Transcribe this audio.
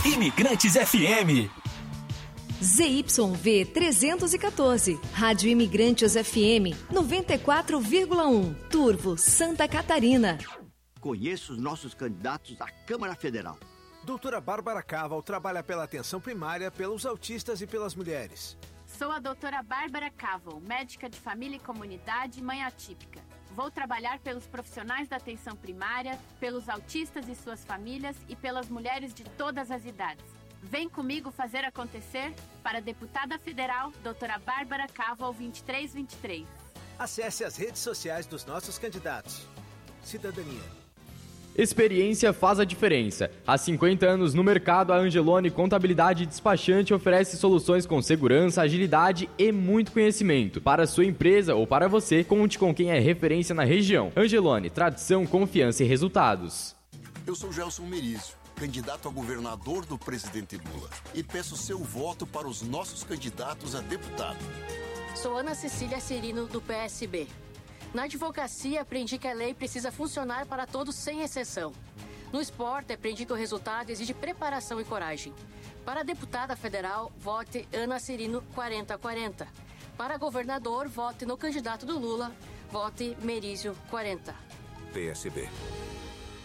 Imigrantes FM. ZYV 314, Rádio Imigrantes FM 94,1, Turvo, Santa Catarina. Conheço os nossos candidatos à Câmara Federal. Doutora Bárbara Caval trabalha pela atenção primária, pelos autistas e pelas mulheres. Sou a doutora Bárbara Caval, médica de família e comunidade, mãe atípica. Vou trabalhar pelos profissionais da atenção primária, pelos autistas e suas famílias e pelas mulheres de todas as idades. Vem comigo fazer acontecer para a deputada federal, doutora Bárbara Caval 2323. Acesse as redes sociais dos nossos candidatos. Cidadania. Experiência faz a diferença. Há 50 anos no mercado, a Angelone Contabilidade e Despachante oferece soluções com segurança, agilidade e muito conhecimento. Para a sua empresa ou para você, conte com quem é referência na região. Angelone, tradição, confiança e resultados. Eu sou Gelson Merizio, candidato a governador do presidente Lula, e peço seu voto para os nossos candidatos a deputado. Sou Ana Cecília Cirino, do PSB. Na advocacia, aprendi que a lei precisa funcionar para todos sem exceção. No esporte, aprendi que o resultado exige preparação e coragem. Para deputada federal, vote Ana Cirino 4040. Para governador, vote no candidato do Lula, vote Merizio 40. PSB.